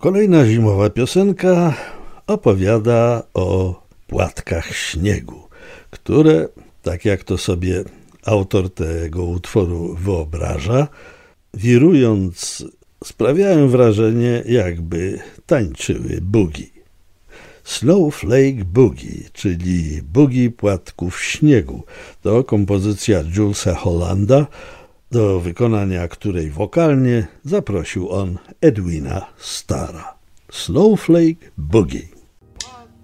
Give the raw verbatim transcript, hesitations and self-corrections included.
Kolejna zimowa piosenka opowiada o płatkach śniegu, które, tak jak to sobie autor tego utworu wyobraża, wirując, sprawiają wrażenie, jakby tańczyły boogie. Snowflake Boogie, czyli boogie płatków śniegu, to kompozycja Julesa Hollanda, do wykonania której wokalnie zaprosił on Edwina Starra. Snowflake Boogie.